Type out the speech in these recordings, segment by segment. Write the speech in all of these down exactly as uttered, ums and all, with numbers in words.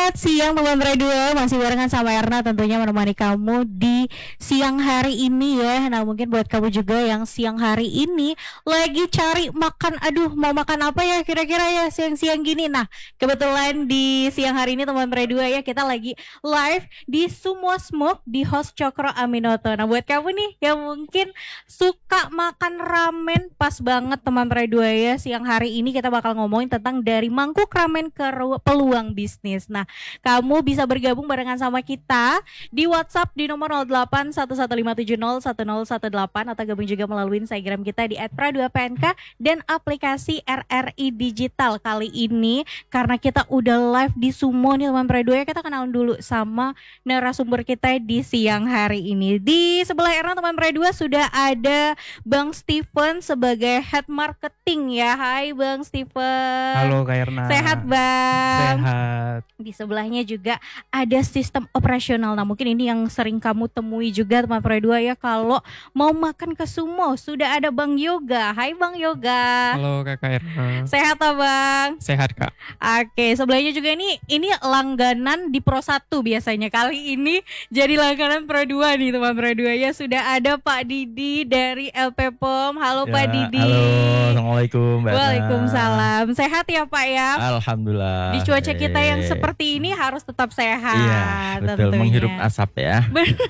Selamat siang teman radio, masih barengan sama Erna tentunya menemani kamu di siang hari ini ya. Nah mungkin buat kamu juga yang siang hari ini lagi cari makan, aduh mau makan apa ya kira-kira ya siang-siang gini. Nah kebetulan di siang hari ini teman radio ya kita lagi live di Sumo Smoke di host Cokro Aminoto. Nah buat kamu nih yang mungkin suka makan ramen, pas banget teman radio ya. Siang hari ini kita bakal ngomongin tentang dari mangkuk ramen ke peluang bisnis. Nah, kamu bisa bergabung barengan sama kita di WhatsApp di nomor nol delapan satu satu lima tujuh nol satu nol satu delapan atau gabung juga melalui Instagram kita di et pra dua p n k dan aplikasi R R I Digital. Kali ini karena kita udah live di Sumo nih teman radio ya, kita kenalan dulu sama narasumber kita di siang hari ini. Di sebelah Erna teman radio sudah ada Bang Steven sebagai Head Marketing ya. Hai Bang Steven. Halo Kak Erna. Sehat Bang? Sehat. Di sebelahnya juga ada sistem operasional. Nah mungkin ini yang sering kamu temui juga teman radio ya, kalau mau makan ke Sumo sudah ada Bang Yoga. Hai Bang Yoga. Halo Kakak Erna. Sehat ah Bang? Sehat Kak. Oke, sebelahnya juga ini ini langganan di Pro satu biasanya. Kali ini jadi langganan Pro dua nih teman radio ya. Sudah ada Pak Didi dari L P P O M. Halo ya, Pak Didi. Halo, Assalamualaikum Mbak. Waalaikumsalam. Sehat ya Pak ya? Alhamdulillah. Di cuaca kita yang seperti ini harus tetap sehat. Iya, betul. Tentunya. Menghirup asap ya.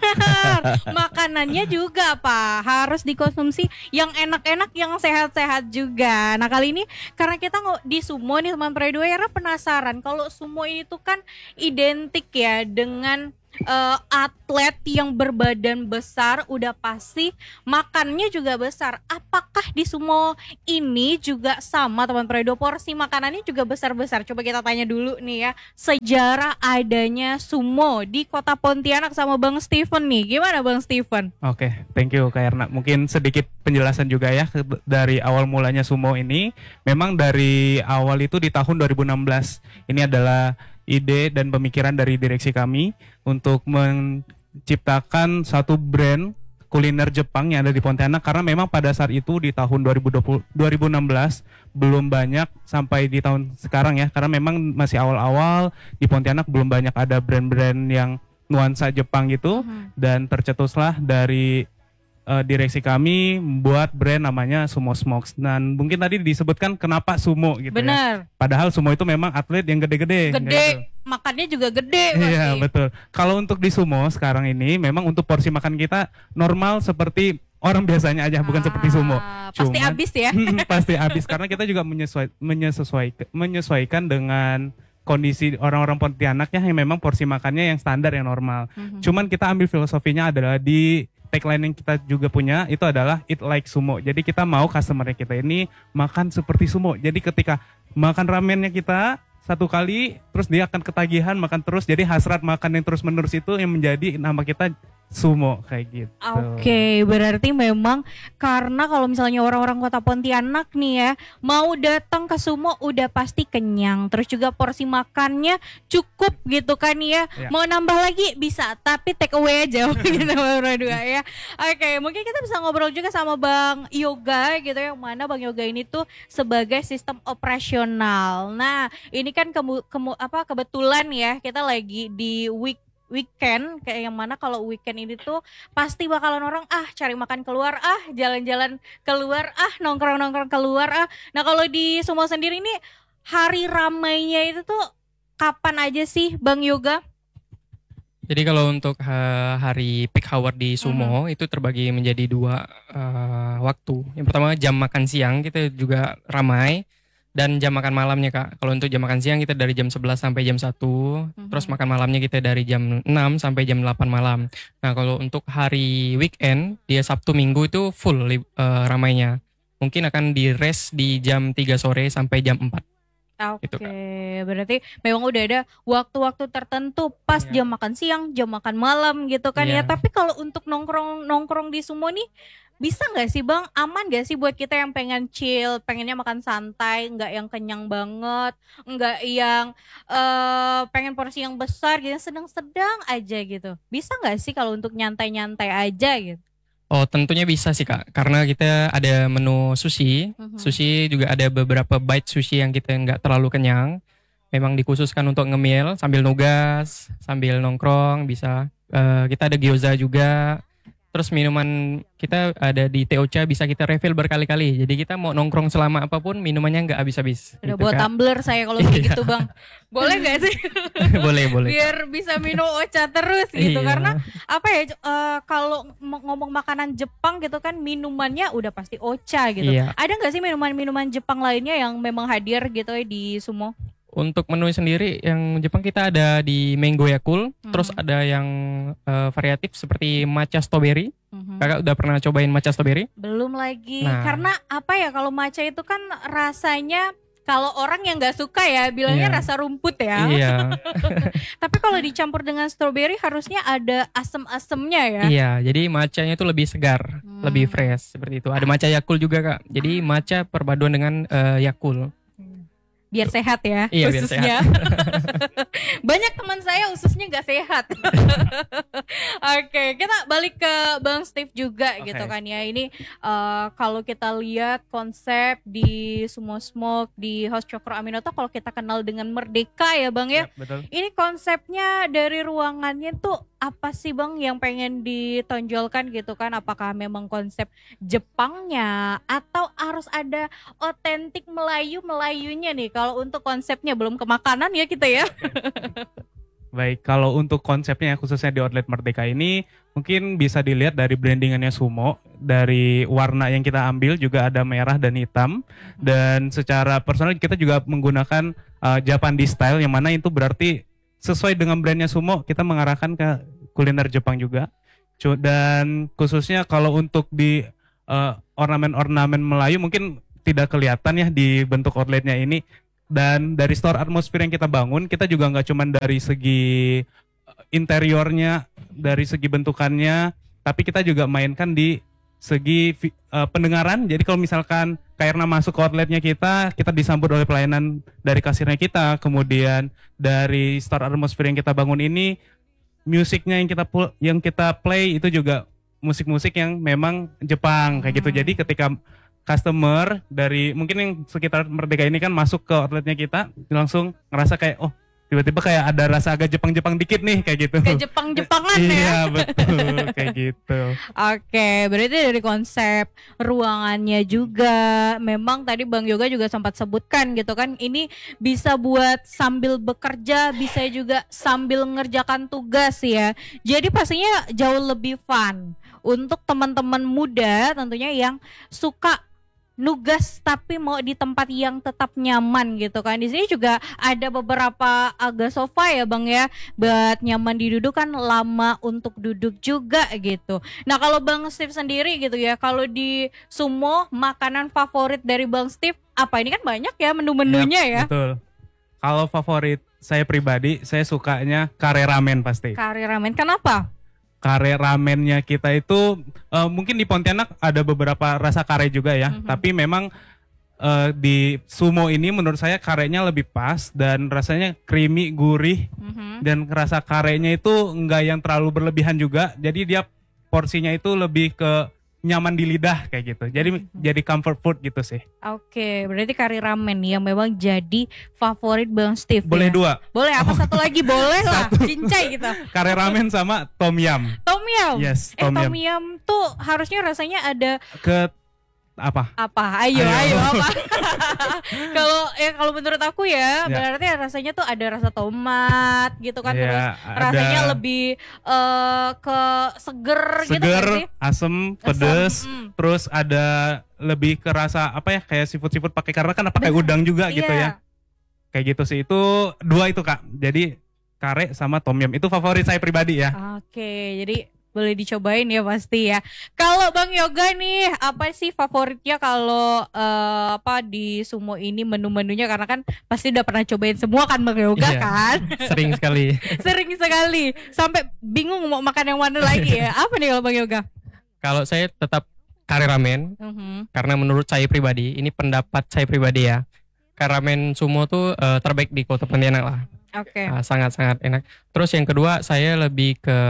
Benar. Makanannya juga Pak harus dikonsumsi yang enak-enak, yang sehat-sehat juga. Nah kali ini karena kita nggak di Sumo nih teman radio ya, penasaran kalau Sumo ini tuh kan identik ya dengan Uh, atlet yang berbadan besar, udah pasti makannya juga besar. Apakah di Sumo ini juga sama teman radio, porsi makanannya juga besar-besar? Coba kita tanya dulu nih ya, sejarah adanya Sumo di kota Pontianak sama Bang Steven nih. Gimana Bang Steven? Oke, okay, thank you Kak Erna. Mungkin sedikit penjelasan juga ya dari awal mulanya Sumo ini. Memang dari awal itu di tahun dua ribu enam belas. Ini adalah ide dan pemikiran dari direksi kami untuk menciptakan satu brand kuliner Jepang yang ada di Pontianak, karena memang pada saat itu di tahun dua ribu dua puluh, dua ribu enam belas belum banyak sampai di tahun sekarang ya, karena memang masih awal-awal di Pontianak belum banyak ada brand-brand yang nuansa Jepang gitu. Uh-huh. Dan tercetuslah dari uh, direksi kami membuat brand namanya Sumo Smokes. Dan mungkin tadi disebutkan kenapa Sumo gitu. Bener. Ya. Padahal Sumo itu memang atlet yang gede-gede. Gede, gitu. Makannya juga gede. Iya betul. Kalau untuk di Sumo sekarang ini memang untuk porsi makan kita normal seperti orang biasanya aja, bukan ah, seperti Sumo. Pasti Cuman, habis ya. Pasti habis karena kita juga menyesuai, menyesuaikan, menyesuaikan dengan kondisi orang-orang Pontianak yang memang porsi makannya yang standar, yang normal. Mm-hmm. Cuman kita ambil filosofinya adalah di tagline yang kita juga punya itu adalah eat like Sumo. Jadi kita mau customer kita ini makan seperti Sumo. Jadi ketika makan ramennya kita satu kali, terus dia akan ketagihan makan terus. Jadi hasrat makan yang terus menerus itu yang menjadi nama kita Sumo kayak gitu. Oke, okay, berarti memang karena kalau misalnya orang-orang kota Pontianak nih ya mau datang ke Sumo udah pasti kenyang, terus juga porsi makannya cukup gitu kan ya. Ya. Mau nambah lagi bisa, tapi take away aja gitu berdua ya. Oke, okay, mungkin kita bisa ngobrol juga sama Bang Yoga gitu ya, mana Bang Yoga ini tuh sebagai sistem operasional. Nah, ini kan kemu, kemu, apa kebetulan ya kita lagi di week weekend, kayak yang mana kalau weekend ini tuh pasti bakalan orang ah cari makan keluar, ah jalan-jalan keluar, ah nongkrong-nongkrong keluar, ah. Nah kalau di Sumo sendiri ini hari ramainya itu tuh kapan aja sih Bang Yoga? Jadi kalau untuk uh, hari peak hour di Sumo mm-hmm. itu terbagi menjadi dua uh, waktu. Yang pertama jam makan siang kita juga ramai. Dan jam makan malamnya Kak, kalau untuk jam makan siang kita dari jam sebelas sampai jam satu, mm-hmm. terus makan malamnya kita dari jam enam sampai jam delapan malam. Nah kalau untuk hari weekend, dia Sabtu Minggu itu full uh, ramainya. Mungkin akan di rest di jam tiga sore sampai jam empat. Oke, gitu, berarti memang udah ada waktu-waktu tertentu pas yeah. jam makan siang, jam makan malam gitu kan yeah. ya. Tapi kalau untuk nongkrong-nongkrong di Sumo nih, bisa nggak sih Bang, aman nggak sih buat kita yang pengen chill, pengennya makan santai, nggak yang kenyang banget, nggak yang uh, pengen porsi yang besar gitu, sedang-sedang aja gitu. Bisa nggak sih kalau untuk nyantai-nyantai aja gitu? Oh tentunya bisa sih Kak, karena kita ada menu sushi, uh-huh. sushi juga ada beberapa bite sushi yang kita nggak terlalu kenyang. memang dikhususkan untuk ngemil sambil nugas, sambil nongkrong bisa. Eh, kita ada gyoza juga. Terus minuman kita ada di Teocha bisa kita refill berkali-kali. Jadi kita mau nongkrong selama apapun minumannya nggak habis-habis. Udah Gitu, bawa Kak. tumbler saya kalau kayak Iya. gitu bang. Boleh nggak sih? boleh boleh. Biar bisa minum ocha terus gitu. Iya. Karena apa ya? eh, kalau mo- ngomong makanan Jepang gitu kan minumannya udah pasti ocha gitu. Iya. Ada nggak sih minuman-minuman Jepang lainnya yang memang hadir gitu ya di Sumo? Untuk menu sendiri yang Jepang kita ada di Mango Yakult, Hmm. terus ada yang eh, variatif seperti matcha strawberry. Mhm. Kakak udah pernah cobain matcha strawberry? Belum lagi. Nah. Karena apa ya? Kalau matcha itu kan rasanya kalau orang yang nggak suka ya bilangnya Iya. rasa rumput ya. Iya. Tapi kalau dicampur dengan strawberry harusnya ada asem-asemnya ya. Iya, jadi matchanya itu lebih segar, Hmm. lebih fresh seperti itu. Ada matcha Yakult juga, Kak. Jadi matcha perpaduan dengan eh, Yakult. Biar sehat ya Iya, biar ususnya. Banyak teman saya ususnya nggak sehat. Oke, kita balik ke Bang Steve juga Oke. gitu kan ya. Ini eh, kalau kita lihat konsep di Sumo Smoke di House Cokro Aminoto, kalau kita kenal dengan Merdeka ya Bang ya. Yap, betul. Ini konsepnya dari ruangannya tuh apa sih Bang yang pengen ditonjolkan gitu kan? Apakah memang konsep Jepangnya atau harus ada otentik Melayu-Melayunya nih? Kalau untuk konsepnya belum ke makanan ya kita ya. Baik, kalau untuk konsepnya khususnya di outlet Merdeka ini mungkin bisa dilihat dari brandingannya Sumo, dari warna yang kita ambil juga ada merah dan hitam, dan secara personal kita juga menggunakan uh, Japanese style yang mana itu berarti sesuai dengan brandnya Sumo, kita mengarahkan ke kuliner Jepang juga. Cu- Dan khususnya kalau untuk di uh, ornamen-ornamen Melayu mungkin tidak kelihatan ya di bentuk outletnya ini. Dan dari store atmosfer yang kita bangun, kita juga nggak cuma dari segi uh, interiornya, dari segi bentukannya, tapi kita juga mainkan di segi vi- uh, pendengaran. Jadi kalau misalkan karena masuk ke outletnya kita, kita disambut oleh pelayanan dari kasirnya kita, kemudian dari store atmosfer yang kita bangun ini, musiknya yang kita pu- yang kita play itu juga musik-musik yang memang Jepang kayak gitu. Hmm. Jadi ketika customer dari mungkin yang sekitar Merdeka ini kan masuk ke outletnya kita langsung ngerasa kayak oh tiba-tiba kayak ada rasa agak Jepang-Jepang dikit nih kayak gitu. Kayak Jepang-Jepangan ya. Iya betul kayak gitu. Oke, berarti dari konsep ruangannya juga memang tadi Bang Yoga juga sempat sebutkan gitu kan, ini bisa buat sambil bekerja, bisa juga sambil ngerjakan tugas ya. Jadi pastinya jauh lebih fun untuk teman-teman muda tentunya yang suka nugas tapi mau di tempat yang tetap nyaman gitu kan. Di sini juga ada beberapa agak sofa ya Bang ya, buat nyaman diduduk kan, lama untuk duduk juga gitu. Nah kalau Bang Steve sendiri gitu ya, kalau di Sumo makanan favorit dari Bang Steve apa? Ini kan banyak ya menu-menunya ya. Yap, betul. Kalau favorit saya pribadi, saya sukanya kare ramen pasti. Kari ramen, kenapa? Kare ramennya kita itu eh, mungkin di Pontianak ada beberapa rasa kare juga ya, Mhm. tapi memang eh, di Sumo ini menurut saya karenya lebih pas dan rasanya creamy, gurih, Mhm. dan rasa karenya itu enggak yang terlalu berlebihan juga, jadi dia porsinya itu lebih ke nyaman di lidah kayak gitu. Jadi jadi comfort food gitu sih. Oke, berarti kari ramen yang memang jadi favorit Bang Steve. Boleh ya? dua, Boleh apa satu lagi? Boleh lah, cincai gitu. kare ramen sama tom yum. Tom yum. Yes, Eh tom tom yum. yum tuh harusnya rasanya ada Ke apa? apa? Ayo, Ayo. ayo, apa? Kalau ya kalau menurut aku ya, Ya. berarti rasanya tuh ada rasa tomat gitu kan, Ya, terus ada rasanya lebih eh, ke seger, gitu seger, kan sih? asem, pedes. Asam, mm. Terus ada lebih ke rasa apa ya, kayak seafood-seafood pakai, karena kan pakai Bener. udang juga gitu Iya. ya. Kayak gitu sih. Itu dua itu Kak. Jadi kare sama tom yum itu favorit saya pribadi ya. Oke, jadi boleh dicobain ya pasti ya. Kalau Bang Yoga nih, apa sih favoritnya kalau eh, apa di Sumo ini menu-menunya, karena kan pasti udah pernah cobain semua kan Bang Yoga Iya. kan? Sering sekali. Sering sekali. Sampai bingung mau makan yang mana lagi ya. Apa nih kalau Bang Yoga? Kalau saya tetap kare ramen Mhm. karena menurut saya pribadi, ini pendapat saya pribadi ya. Kare ramen Sumo tuh eh, terbaik di Kota Pontianak lah. Oke. Ah, sangat-sangat enak. Terus yang kedua saya lebih ke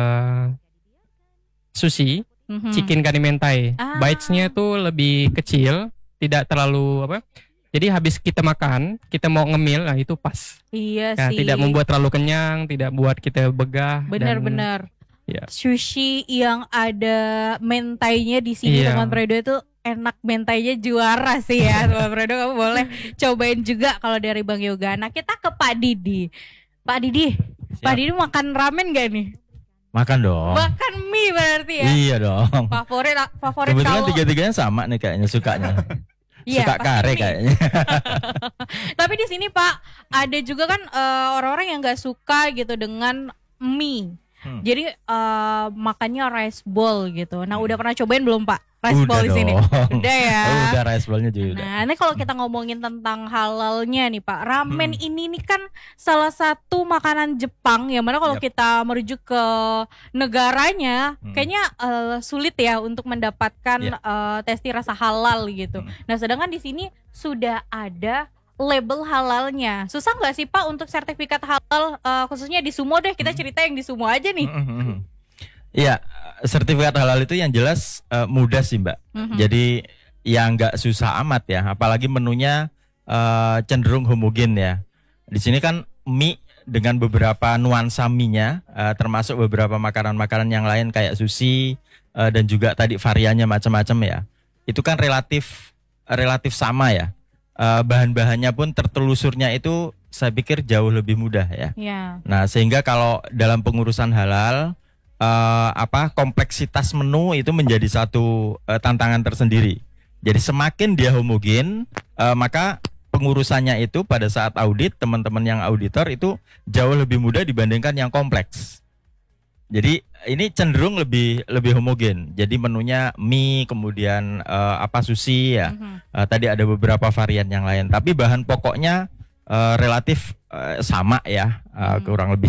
sushi, Mhm. chicken kani mentai. Ah. Bites-nya tuh lebih kecil, tidak terlalu apa? Jadi habis kita makan, kita mau ngemil, nah itu pas. Iya Ya, sih. tidak membuat terlalu kenyang, tidak buat kita begah. dan- Benar-benar. Ya. Sushi yang ada mentainya di sini Iya. teman Fredo itu enak, mentainya juara sih ya teman Fredo, kamu boleh cobain juga kalau dari Bang Yoga. Nah kita ke Pak Didi. Pak Didi, Pak Didi makan ramen gak nih? Makan dong. Makan mie berarti ya? Iya dong. Favorit favorit Kebetulan kalau tiga-tiganya sama nih kayaknya sukanya. Iya, Suka pasti kare mie. kayaknya. Tapi di sini Pak ada juga kan eh, orang-orang yang nggak suka gitu dengan mie. Hmm. Jadi eh, makannya rice bowl gitu. Nah udah pernah cobain belum Pak rice Udah bowl di sini? dong. Udah ya. Oh, udah rice bowl-nya juga udah. Nah, ini kalau kita ngomongin tentang halalnya nih Pak, ramen Hmm. ini nih kan salah satu makanan Jepang yang mana kalau Yap. kita merujuk ke negaranya, Hmm. kayaknya eh, sulit ya untuk mendapatkan Ya. eh, testi rasa halal gitu. Hmm. Nah, sedangkan di sini sudah ada label halalnya. Susah nggak sih Pak untuk sertifikat halal, eh, khususnya di Sumo deh, kita Hmm. cerita yang di Sumo aja nih. Mhm. Iya, sertifikat halal itu yang jelas eh, mudah sih Mbak. Mhm. Jadi yang nggak susah amat ya, apalagi menunya eh, cenderung homogen ya. Di sini kan mie dengan beberapa nuansa mie-nya, eh, termasuk beberapa makanan-makanan yang lain kayak sushi eh, dan juga tadi variannya macam-macam ya. Itu kan relatif relatif sama ya. Eh, bahan-bahannya pun tertelusurnya itu saya pikir jauh lebih mudah ya. Ya. Nah, sehingga kalau dalam pengurusan halal eh, apa kompleksitas menu itu menjadi satu eh, tantangan tersendiri. Jadi semakin dia homogen, eh, maka pengurusannya itu pada saat audit teman-teman yang auditor itu jauh lebih mudah dibandingkan yang kompleks. Jadi ini cenderung lebih lebih homogen. Jadi menunya mie, kemudian eh, apa sushi ya. Mhm. Eh, tadi ada beberapa varian yang lain, tapi bahan pokoknya eh, relatif eh, sama ya, eh, Hmm. kurang lebih